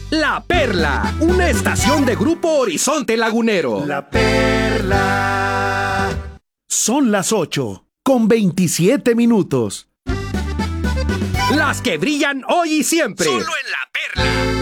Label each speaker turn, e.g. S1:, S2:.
S1: La Perla, una estación de Grupo Horizonte Lagunero.
S2: La Perla. Son las 8:27.
S1: Las que brillan hoy y siempre.
S3: Solo en La Perla.